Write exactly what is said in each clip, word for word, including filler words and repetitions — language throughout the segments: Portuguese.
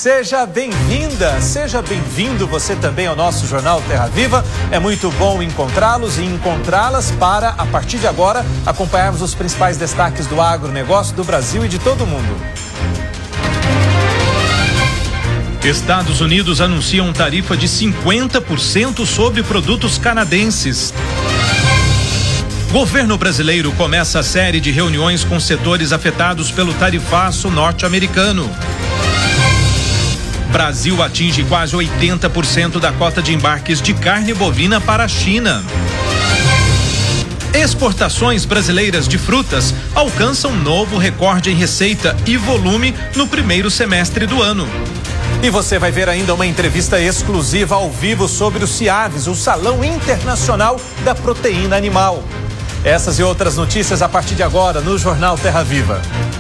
Seja bem-vinda, seja bem-vindo você também ao nosso Jornal Terra Viva. É muito bom encontrá-los e encontrá-las para, a partir de agora, acompanharmos os principais destaques do agronegócio do Brasil e de todo o mundo. Estados Unidos anunciam tarifa de cinquenta por cento sobre produtos canadenses. Governo brasileiro começa a série de reuniões com setores afetados pelo tarifaço norte-americano. Brasil atinge quase oitenta por cento da cota de embarques de carne bovina para a China. Exportações brasileiras de frutas alcançam novo recorde em receita e volume no primeiro semestre do ano. E você vai ver ainda uma entrevista exclusiva ao vivo sobre o CIAVES, o Salão Internacional da Proteína Animal. Essas e outras notícias a partir de agora no Jornal Terra Viva.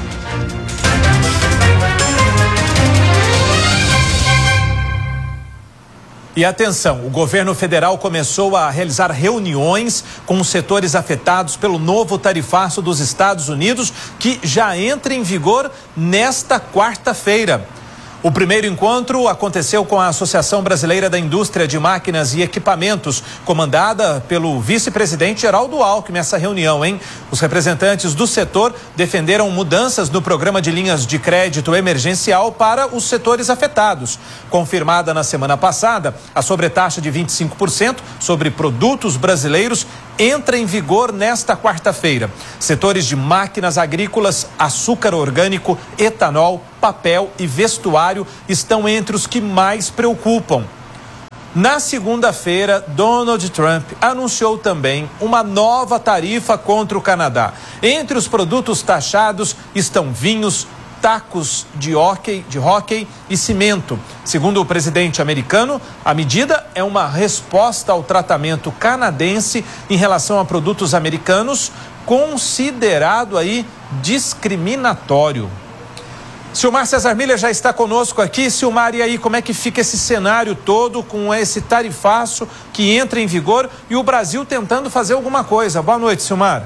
E atenção, o governo federal começou a realizar reuniões com os setores afetados pelo novo tarifaço dos Estados Unidos, que já entra em vigor nesta quarta-feira. O primeiro encontro aconteceu com a Associação Brasileira da Indústria de Máquinas e Equipamentos, comandada pelo vice-presidente Geraldo Alckmin, essa reunião, hein? Os representantes do setor defenderam mudanças no programa de linhas de crédito emergencial para os setores afetados. Confirmada na semana passada, a sobretaxa de vinte e cinco por cento sobre produtos brasileiros entra em vigor nesta quarta-feira. Setores de máquinas agrícolas, açúcar orgânico, etanol, papel e vestuário estão entre os que mais preocupam. Na segunda-feira, Donald Trump anunciou também uma nova tarifa contra o Canadá. Entre os produtos taxados estão vinhos, tacos de hóquei, de hóquei e cimento. Segundo o presidente americano, a medida é uma resposta ao tratamento canadense em relação a produtos americanos, considerado aí discriminatório. Silmar Cesar Miller já está conosco aqui. Silmar, e aí, como é que fica esse cenário todo com esse tarifaço que entra em vigor e o Brasil tentando fazer alguma coisa? Boa noite, Silmar.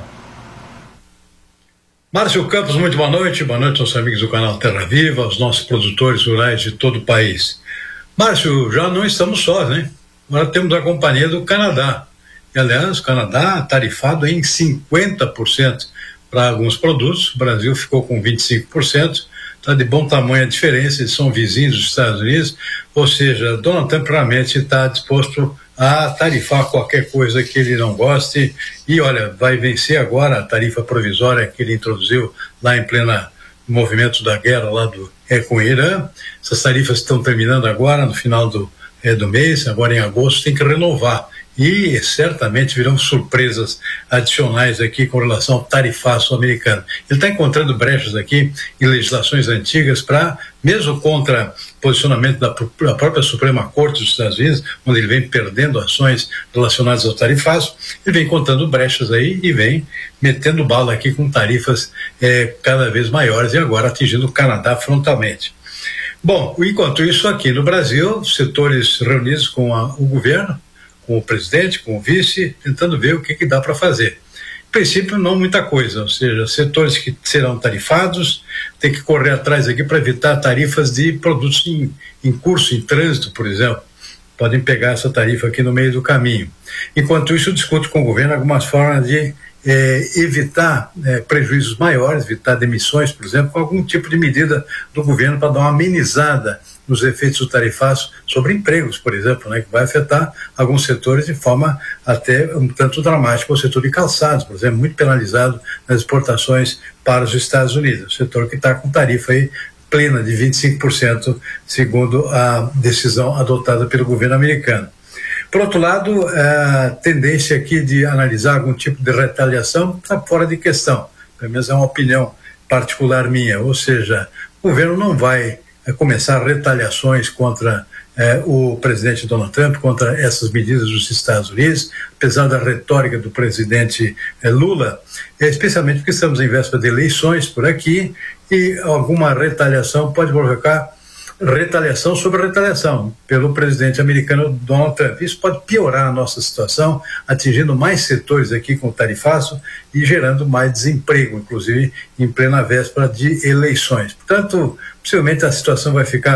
Márcio Campos, muito boa noite. Boa noite aos amigos do canal Terra Viva, aos nossos produtores rurais de todo o país. Márcio, já não estamos sós, né? Agora temos a companhia do Canadá. E, aliás, o Canadá tarifado em cinquenta por cento para alguns produtos. O Brasil ficou com vinte e cinco por cento. Está de bom tamanho a diferença, eles são vizinhos dos Estados Unidos, ou seja, Donald Trump realmente está disposto a tarifar qualquer coisa que ele não goste e, olha, vai vencer agora a tarifa provisória que ele introduziu lá em plena movimento da guerra lá do, é, com o Irã. Essas tarifas estão terminando agora, no final do, é, do mês, agora em agosto tem que renovar. E certamente virão surpresas adicionais aqui com relação ao tarifaço americano. Ele está encontrando brechas aqui em legislações antigas para, mesmo contra posicionamento da, da própria Suprema Corte dos Estados Unidos, onde ele vem perdendo ações relacionadas ao tarifaço, ele vem encontrando brechas aí e vem metendo bala aqui com tarifas é, cada vez maiores e agora atingindo o Canadá frontalmente. Bom, enquanto isso aqui no Brasil, setores reunidos com a, o governo, com o presidente, com o vice, tentando ver o que, que dá para fazer. Em princípio, não muita coisa, ou seja, setores que serão tarifados, tem que correr atrás aqui para evitar tarifas de produtos em, em curso, em trânsito, por exemplo. Podem pegar essa tarifa aqui no meio do caminho. Enquanto isso, discute com o governo algumas formas de é, evitar é, prejuízos maiores, evitar demissões, por exemplo, com algum tipo de medida do governo para dar uma amenizada nos efeitos do tarifaço sobre empregos, por exemplo, né, que vai afetar alguns setores de forma até um tanto dramática. O setor de calçados, por exemplo, muito penalizado nas exportações para os Estados Unidos, o setor que está com tarifa aí plena de vinte e cinco por cento, segundo a decisão adotada pelo governo americano. Por outro lado, a tendência aqui de analisar algum tipo de retaliação está fora de questão, pelo menos é uma opinião particular minha, ou seja, o governo não vai é, começar retaliações contra é, o presidente Donald Trump, contra essas medidas dos Estados Unidos, apesar da retórica do presidente é, Lula, é, especialmente porque estamos em véspera de eleições por aqui e alguma retaliação pode provocar retaliação sobre retaliação pelo presidente americano Donald Trump. Isso pode piorar a nossa situação, atingindo mais setores aqui com o tarifaço e gerando mais desemprego, inclusive em plena véspera de eleições. Portanto, possivelmente a situação vai ficar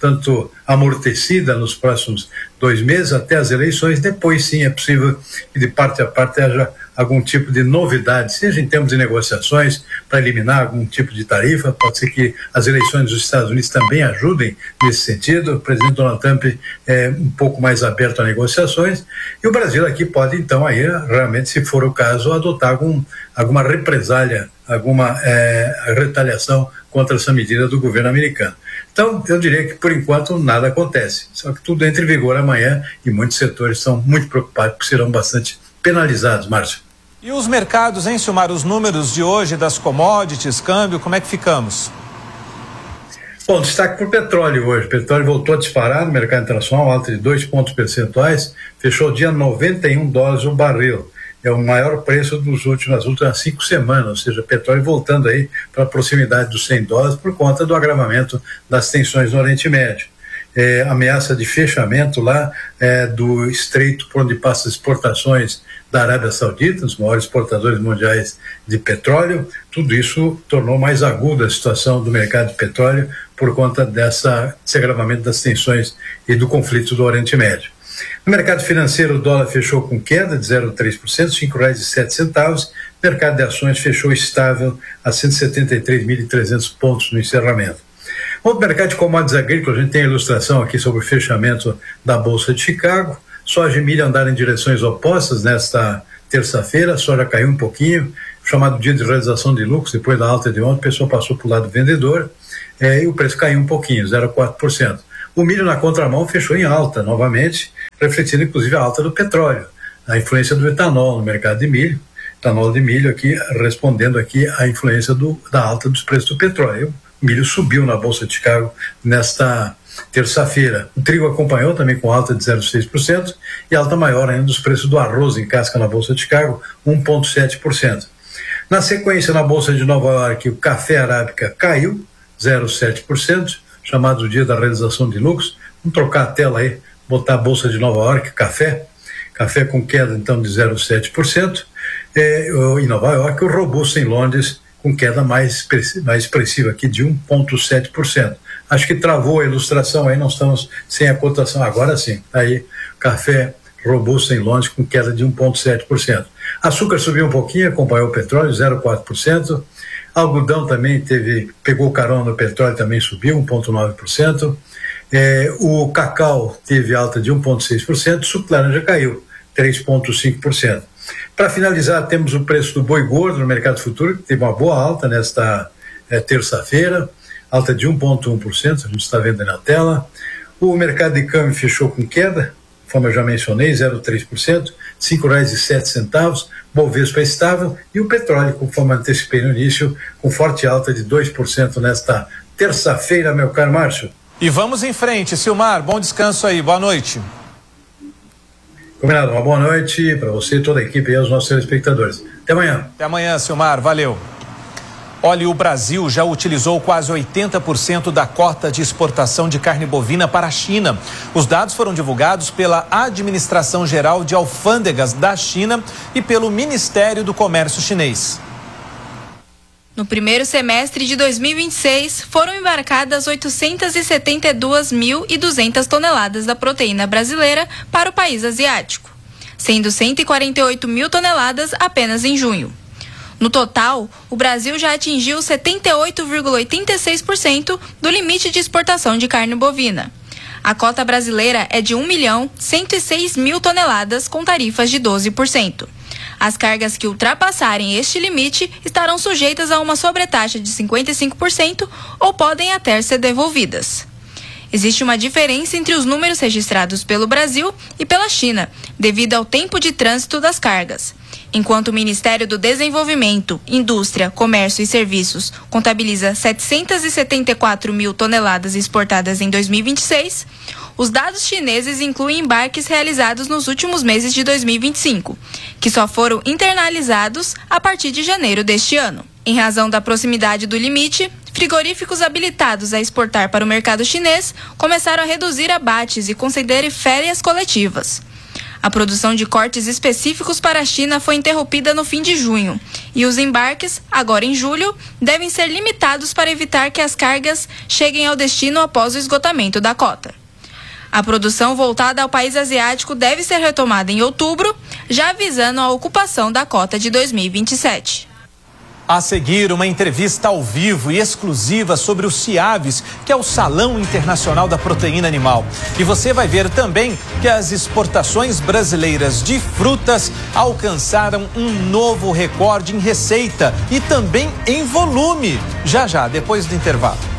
tanto amortecida nos próximos dois meses até as eleições. Depois sim é possível que de parte a parte haja algum tipo de novidade, seja em termos de negociações para eliminar algum tipo de tarifa. Pode ser que as eleições dos Estados Unidos também ajudem nesse sentido. O presidente Donald Trump é um pouco mais aberto a negociações, e o Brasil aqui pode então aí realmente, se for o caso, adotar algum, alguma represália, alguma é, retaliação contra essa medida do governo americano. Então, eu diria que, por enquanto, nada acontece. Só que tudo entra em vigor amanhã e muitos setores estão muito preocupados porque serão bastante penalizados, Márcio. E os mercados, hein, Silmar? Os números de hoje das commodities, câmbio, como é que ficamos? Bom, destaque para o petróleo hoje. O petróleo voltou a disparar no mercado internacional, alta de dois pontos percentuais, fechou o dia noventa e um dólares o barril. É o maior preço dos últimos, das últimas cinco semanas, ou seja, petróleo voltando aí para a proximidade dos cem dólares por conta do agravamento das tensões no Oriente Médio. É, ameaça de fechamento lá é, do estreito por onde passam as exportações da Arábia Saudita, os maiores exportadores mundiais de petróleo. Tudo isso tornou mais aguda a situação do mercado de petróleo por conta dessa, desse agravamento das tensões e do conflito do Oriente Médio. No mercado financeiro, o dólar fechou com queda de zero vírgula três por cento, cinco reais e sete centavos. O mercado de ações fechou estável a cento e setenta e três mil e trezentos pontos no encerramento. No mercado de commodities agrícolas, a gente tem a ilustração aqui sobre o fechamento da Bolsa de Chicago. Soja e milho andaram em direções opostas nesta terça-feira. A soja caiu um pouquinho, chamado dia de realização de lucros, depois da alta de ontem, a pessoa passou para o lado vendedor, é, e o preço caiu um pouquinho, zero vírgula quatro por cento. O milho na contramão fechou em alta novamente, refletindo inclusive a alta do petróleo, a influência do etanol no mercado de milho, etanol de milho aqui respondendo aqui à influência do, da alta dos preços do petróleo. O milho subiu na Bolsa de Chicago nesta terça-feira. O trigo acompanhou também com alta de zero vírgula seis por cento e alta maior ainda dos preços do arroz em casca na Bolsa de Chicago, um vírgula sete por cento. Na sequência, na Bolsa de Nova York, o café arábica caiu zero vírgula sete por cento, chamado dia da realização de lucros. Vamos trocar a tela aí, botar a Bolsa de Nova York, café, café com queda então de zero vírgula sete por cento, é, em Nova York, o robusto em Londres com queda mais, mais expressiva aqui de um vírgula sete por cento. Acho que travou a ilustração aí, nós estamos sem a cotação, agora sim, aí café robusto em Londres com queda de um vírgula sete por cento. Açúcar subiu um pouquinho, acompanhou o petróleo, zero vírgula quatro por cento. Algodão também teve, pegou carona no petróleo, também subiu um vírgula nove por cento. É, o cacau teve alta de um vírgula seis por cento, o suco de laranja caiu três vírgula cinco por cento. Para finalizar, temos o preço do boi gordo no mercado futuro, que teve uma boa alta nesta é, terça-feira, alta de um vírgula um por cento, a gente está vendo aí na tela. O mercado de câmbio fechou com queda, como eu já mencionei, zero vírgula três por cento, cinco reais e sete centavos, Bovespa estável, e o petróleo, conforme antecipei no início, com forte alta de dois por cento nesta terça-feira, meu caro Márcio. E vamos em frente, Silmar, bom descanso aí, boa noite. Combinado, uma boa noite para você, toda a equipe e aos nossos telespectadores. Até amanhã. Até amanhã, Silmar, valeu. Olha, o Brasil já utilizou quase oitenta por cento da cota de exportação de carne bovina para a China. Os dados foram divulgados pela Administração Geral de Alfândegas da China e pelo Ministério do Comércio chinês. No primeiro semestre de dois mil e vinte e seis, foram embarcadas oitocentas e setenta e duas mil e duzentas toneladas da proteína brasileira para o país asiático, sendo cento e quarenta e oito mil toneladas apenas em junho. No total, o Brasil já atingiu setenta e oito vírgula oitenta e seis por cento do limite de exportação de carne bovina. A cota brasileira é de um milhão cento e seis mil toneladas com tarifas de doze por cento. As cargas que ultrapassarem este limite estarão sujeitas a uma sobretaxa de cinquenta e cinco por cento ou podem até ser devolvidas. Existe uma diferença entre os números registrados pelo Brasil e pela China, devido ao tempo de trânsito das cargas. Enquanto o Ministério do Desenvolvimento, Indústria, Comércio e Serviços contabiliza setecentas e setenta e quatro mil toneladas exportadas em dois mil e vinte e seis, os dados chineses incluem embarques realizados nos últimos meses de dois mil e vinte e cinco, que só foram internalizados a partir de janeiro deste ano. Em razão da proximidade do limite, frigoríficos habilitados a exportar para o mercado chinês começaram a reduzir abates e conceder férias coletivas. A produção de cortes específicos para a China foi interrompida no fim de junho e os embarques, agora em julho, devem ser limitados para evitar que as cargas cheguem ao destino após o esgotamento da cota. A produção voltada ao país asiático deve ser retomada em outubro, já visando a ocupação da cota de dois mil e vinte e sete. A seguir, uma entrevista ao vivo e exclusiva sobre o CIAVES, que é o Salão Internacional da Proteína Animal. E você vai ver também que as exportações brasileiras de frutas alcançaram um novo recorde em receita e também em volume. Já já, depois do intervalo.